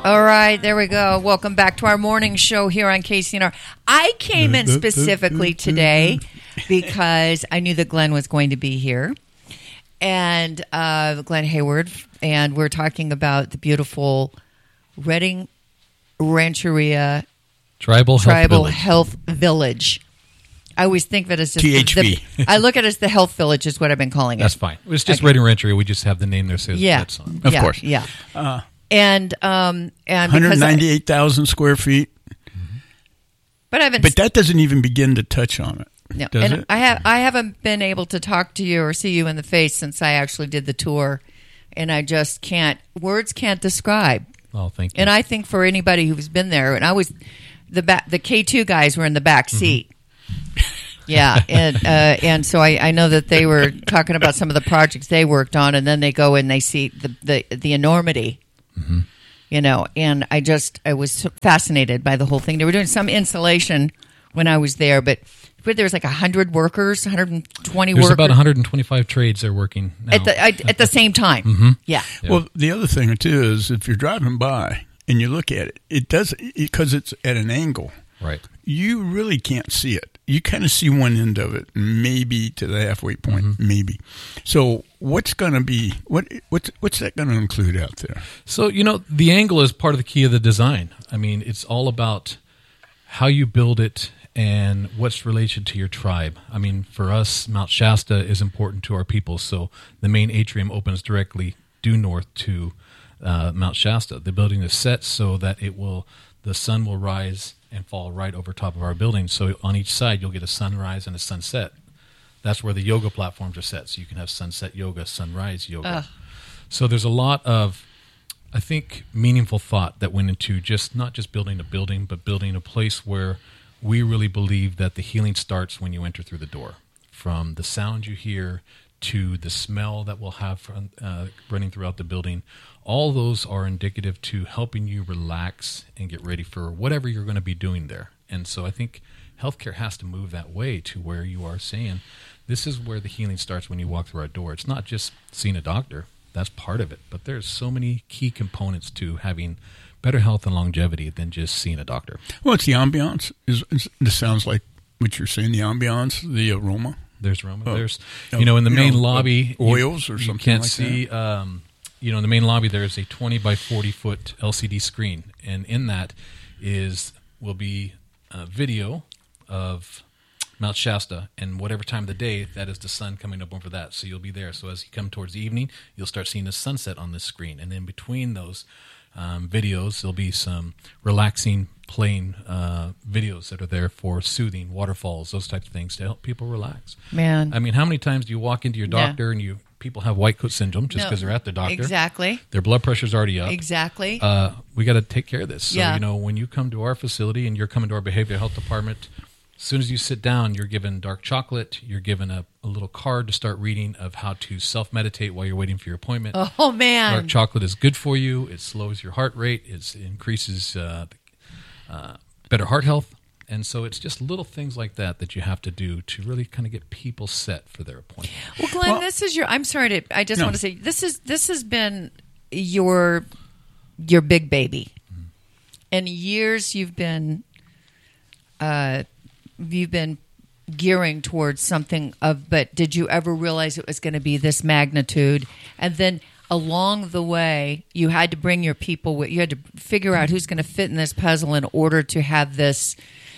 All right, there we go. Welcome back to our morning show here on KCNR. I came in specifically today because I knew that Glenn was going to be here, and Glenn Hayward, and we're talking about the beautiful Redding Rancheria Tribal Health Village. I always think of it as just THV. I look at it as the Health Village is what I've been calling it. That's fine. It's just Redding Rancheria. We just have the name there. So that's on. Of course. Yeah. And 198,000 square feet. But that doesn't even begin to touch on it. No, does and it? I haven't been able to talk to you or see you in the face since I actually did the tour, and I just can't. Words can't describe. Oh, thank you. And I think for anybody who's been there, and I was the K2 guys were in the back seat. Yeah, and so I know that they were talking about some of the projects they worked on, and then they go and they see the enormity. You know, and I was fascinated by the whole thing. They were doing some insulation when I was there, but there was like 100 workers, 120 workers. There's about 125 trades they're working now. At the same time. Yeah. Well, the other thing, too, is if you're driving by and you look at it does, because it's at an angle. Right. You really can't see it. You kind of see one end of it, maybe to the halfway point, maybe. So what's going to be what's that going to include out there? So the angle is part of the key of the design. I mean, it's all about how you build it and what's related to your tribe. I mean, for us, Mount Shasta is important to our people. So the main atrium opens directly due north to Mount Shasta. The building is set so that the sun will rise and fall right over top of our building. So on each side, you'll get a sunrise and a sunset. That's where the yoga platforms are set. So you can have sunset yoga, sunrise yoga. So there's a lot of, I think, meaningful thought that went into not just building a building, but building a place where we really believe that the healing starts when you enter through the door. From the sound you hear to the smell that we'll have running throughout the building, all those are indicative to helping you relax and get ready for whatever you're going to be doing there. And so I think healthcare has to move that way to where you are saying, this is where the healing starts when you walk through our door. It's not just seeing a doctor. That's part of it. But there's so many key components to having better health and longevity than just seeing a doctor. Well, it's the ambiance. This sounds like what you're saying, the ambiance, the aroma. There's aroma. There's, in the main lobby, oils or something you can't like see, that. In the main lobby, there's a 20 by 40 foot LCD screen. And in that will be a video of Mount Shasta, and whatever time of the day, that is the sun coming up over that. So you'll be there. So as you come towards the evening, you'll start seeing the sunset on this screen. And then between those videos, there'll be some relaxing, playing videos that are there for soothing, waterfalls, those types of things to help people relax. Man. I mean, how many times do you walk into your doctor and people have white coat syndrome just because they're at the doctor? Exactly. Their blood pressure's already up. Exactly. We got to take care of this. So, Yeah. When you come to our facility and you're coming to our behavioral health department, as soon as you sit down, you're given dark chocolate. You're given a little card to start reading of how to self-meditate while you're waiting for your appointment. Oh, man. Dark chocolate is good for you. It slows your heart rate. It increases better heart health. And so it's just little things like that you have to do to really kind of get people set for their appointment. Well, Glenn, this is I'm sorry I just want to say, this has been your big baby. Mm-hmm. And years you've been gearing towards something but did you ever realize it was going to be this magnitude? And then along the way, you had to bring your people, you had to figure out who's going to fit in this puzzle in order to have this,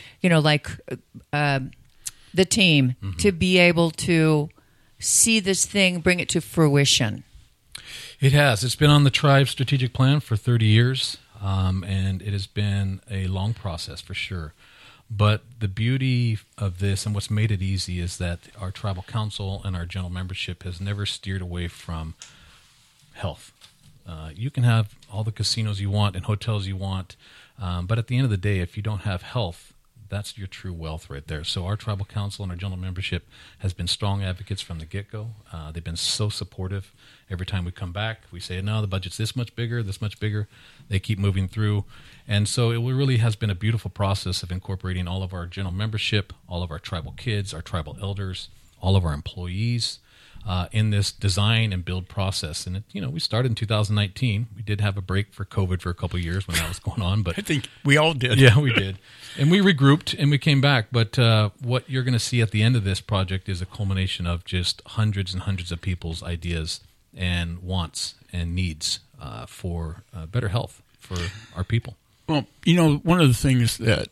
the team to be able to see this thing, bring it to fruition. It has. It's been on the tribe strategic plan for 30 years, and it has been a long process for sure. But the beauty of this and what's made it easy is that our tribal council and our general membership has never steered away from health. You can have all the casinos you want and hotels you want, but at the end of the day, if you don't have health, that's your true wealth right there. So our tribal council and our general membership has been strong advocates from the get-go. They've been so supportive. Every time we come back, we say, no, the budget's this much bigger. They keep moving through. And so it really has been a beautiful process of incorporating all of our general membership, all of our tribal kids, our tribal elders, all of our employees, in this design and build process. And we started in 2019. We did have a break for COVID for a couple of years when that was going on, but I think we all did. Yeah, we did. And we regrouped and we came back. But what you're going to see at the end of this project is a culmination of just hundreds and hundreds of people's ideas and wants and needs for better health for our people. Well, one of the things that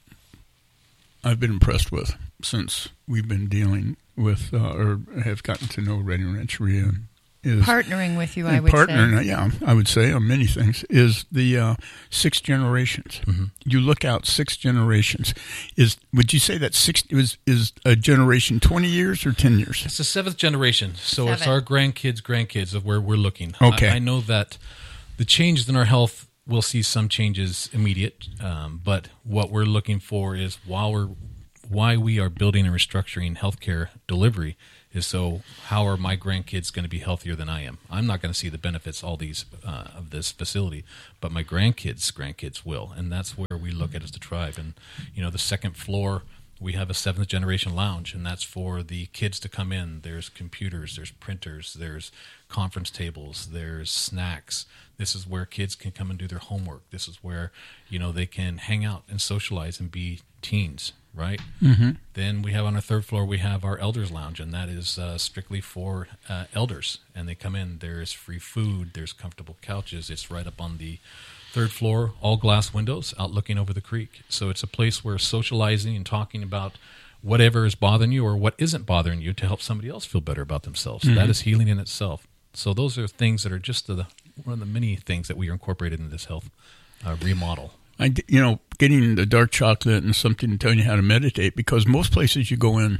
I've been impressed with since we've been dealing with or have gotten to know Redding Rancheria is partnering with you, I would say. Yeah, I would say on many things, is the 6 generations. Mm-hmm. You look out 6 generations. Would you say that is a generation 20 years or 10 years? It's the 7th generation. So it's our grandkids of where we're looking. Okay. I know that the changes in our health, we'll see some changes immediate, but what we're looking for is why we are building and restructuring healthcare delivery is so how are my grandkids going to be healthier than I am? I'm not going to see the benefits of this facility, but my grandkids will, and that's where we look at as the tribe. And the 2nd floor, we have a 7th generation lounge, and that's for the kids to come in. There's computers, there's printers, there's conference tables, there's snacks. This is where kids can come and do their homework. This is where they can hang out and socialize and be teens. Right. Mm-hmm. Then we have on our 3rd floor, we have our elders lounge, and that is strictly for elders. And they come in. There's free food. There's comfortable couches. It's right up on the 3rd floor, all glass windows, out looking over the creek. So it's a place where socializing and talking about whatever is bothering you or what isn't bothering you to help somebody else feel better about themselves. Mm-hmm. That is healing in itself. So those are things that are just one of the many things that we are incorporated in this health remodel. Getting the dark chocolate and something to tell you how to meditate, because most places you go in,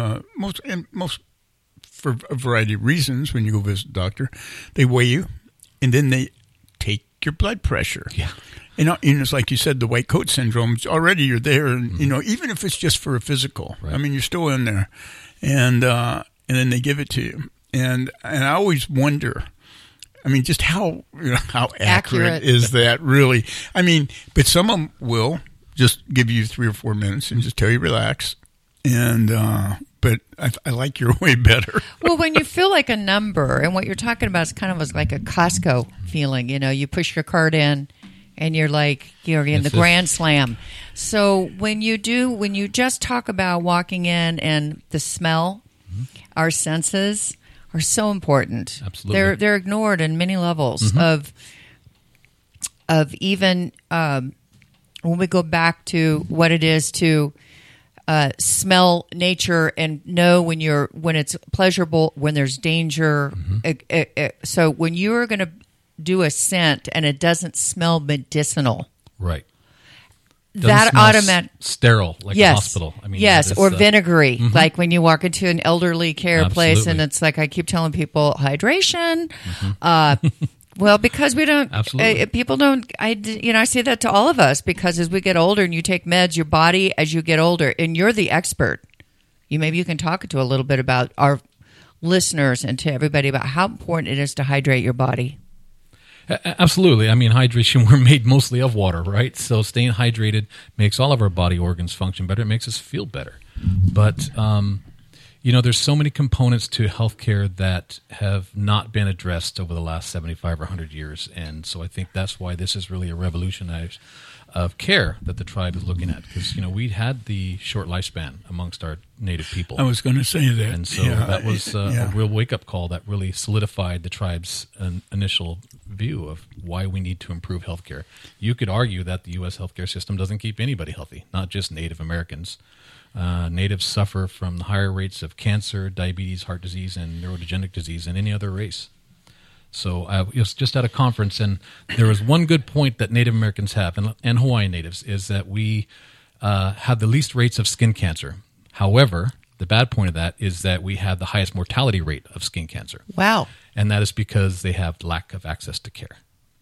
most for a variety of reasons, when you go visit a doctor, they weigh you, and then they take your blood pressure. Yeah. And it's like you said, the white coat syndrome, already you're there, and, mm-hmm. Even if it's just for a physical, right. I mean, you're still in there, and then they give it to you. And I always wonder, just how accurate is that really? But some of them will just give you 3 or 4 minutes and just tell you relax. And but I like your way better. Well, when you feel like a number, and what you're talking about is kind of like a Costco feeling. You push your card in, and you're like you're in the Grand Slam. So when you just talk about walking in and the smell, mm-hmm. our senses are so important. Absolutely. They're ignored in many levels mm-hmm. of even when we go back to what it is to smell nature and know when it's pleasurable, when there's danger. Mm-hmm. So when you're going to do a scent and it doesn't smell medicinal, right? That automatic sterile, like a hospital. Yes, or vinegary, mm-hmm. like when you walk into an elderly care place, and it's like I keep telling people, hydration. Mm-hmm. Well, because we don't, people don't. I say that to all of us because as we get older and you take meds, your body as you get older, and you're the expert. Maybe you can talk to a little bit about our listeners and to everybody about how important it is to hydrate your body. Absolutely. Hydration, we're made mostly of water, right? So staying hydrated makes all of our body organs function better. It makes us feel better. But, there's so many components to healthcare that have not been addressed over the last 75 or 100 years. And so I think that's why this is really a revolution of care that the tribe is looking at. Because, we had the short lifespan amongst our native people. I was going to say that. And so that was a real wake-up call that really solidified the tribe's initial view of why we need to improve healthcare. You could argue that the U.S. healthcare system doesn't keep anybody healthy, not just Native Americans. Natives suffer from the higher rates of cancer, diabetes, heart disease, and neurodegenerative disease than any other race. So I was just at a conference, and there was one good point that Native Americans have, and Hawaiian natives, is that we have the least rates of skin cancer. However, the bad point of that is that we have the highest mortality rate of skin cancer. Wow. And that is because they have lack of access to care.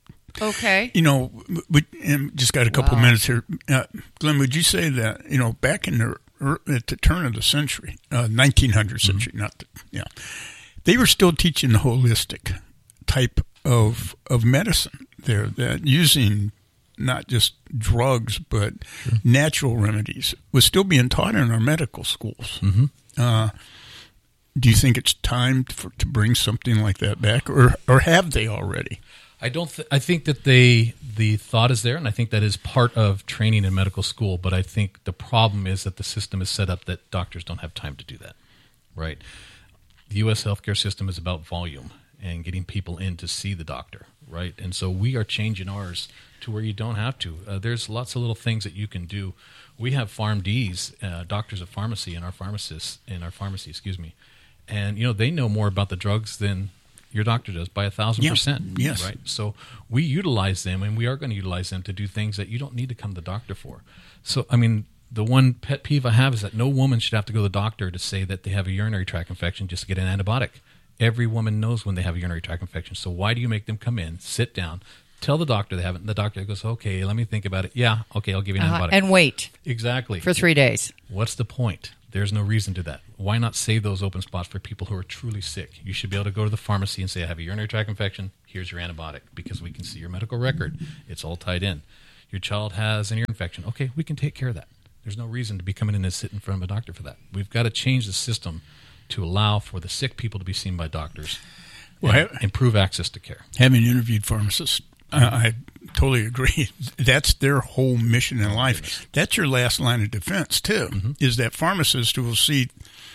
Okay. We just got a couple minutes here. Glenn, would you say that, back in at the turn of the century, 1900th century, mm-hmm. They were still teaching the holistic type of medicine there, that using not just drugs but natural remedies was still being taught in our medical schools. Mm-hmm. Do you think it's time to bring something like that back, or have they already? I don't. I think that the thought is there, and I think that is part of training in medical school. But I think the problem is that the system is set up that doctors don't have time to do that. Right? The U.S. healthcare system is about volume and getting people in to see the doctor. Right? And so we are changing ours to where you don't have to. There's lots of little things that you can do. We have PharmDs, doctors of pharmacy, and our pharmacists in our pharmacy. Excuse me, and they know more about the drugs than your doctor does by 1,000%. Yes. Right. So we utilize them, and we are going to utilize them to do things that you don't need to come to the doctor for. So, I mean, the one pet peeve I have is that no woman should have to go to the doctor to say that they have a urinary tract infection just to get an antibiotic. Every woman knows when they have a urinary tract infection. So why do you make them come in, sit down, tell the doctor they have it, and the doctor goes, okay, let me think about it. Yeah, okay, I'll give you an antibiotic. And wait. Exactly. For 3 days. What's the point? There's no reason to that. Why not save those open spots for people who are truly sick? You should be able to go to the pharmacy and say, I have a urinary tract infection. Here's your antibiotic, because we can see your medical record. It's all tied in. Your child has an ear infection. Okay, we can take care of that. There's no reason to be coming in and sit in front of a doctor for that. We've got to change the system to allow for the sick people to be seen by doctors and improve access to care. Having interviewed pharmacists, I totally agree. That's their whole mission in life. That's your last line of defense, too, is that pharmacist who will see,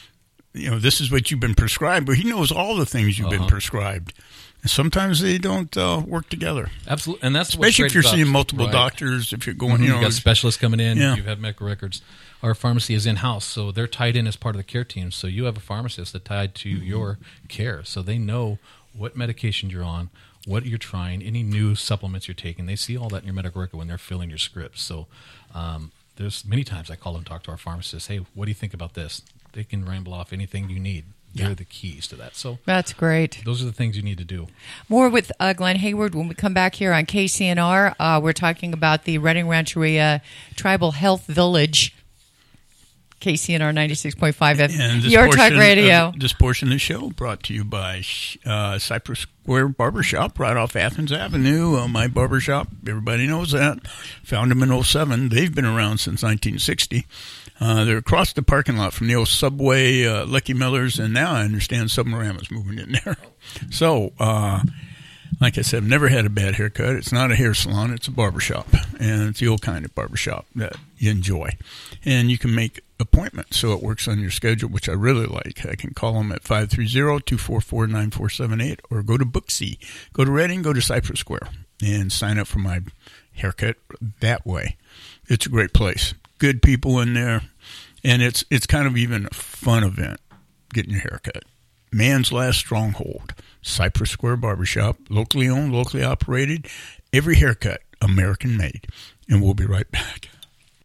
this is what you've been prescribed, but he knows all the things you've been prescribed. And sometimes they don't work together. Absolutely. And that's especially if you're seeing multiple doctors, if you're going, you've got specialists coming in, you've had medical records. Our pharmacy is in-house, so they're tied in as part of the care team. So you have a pharmacist that's tied to your care. So they know what medication you're on, what you're trying, any new supplements you're taking. They see all that in your medical record when they're filling your scripts. So there's many times I call and talk to our pharmacists, hey, what do you think about this? They can ramble off anything you need. They're the keys to that. So that's great. Those are the things you need to do. More with Glenn Hayward when we come back here on KCNR. We're talking about the Redding Rancheria Tribal Health Village. KCNR 96.5 FM, your talk radio. This portion of the show brought to you by Cypress Square Barbershop right off Athens Avenue. My barbershop, everybody knows that. Found them in 2007. They've been around since 1960. They're across the parking lot from the old Subway, Lucky Miller's, and now I understand Submarama's moving in there. So, like I said, I've never had a bad haircut. It's not a hair salon. It's a barbershop, and it's the old kind of barbershop that you enjoy. And you can make appointments, so it works on your schedule, which I really like. I can call them at 530-244-9478 or go to Booksy. Go to Redding, go to Cypress Square, and sign up for my haircut that way. It's a great place. Good people in there, and it's kind of even a fun event, getting your haircut. Man's Last Stronghold, Cypress Square Barbershop, locally owned, locally operated. Every haircut, American made. And we'll be right back.